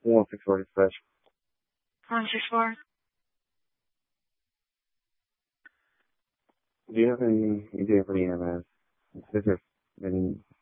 164 dispatch. 164. Do you have any idea for the EMS? This has been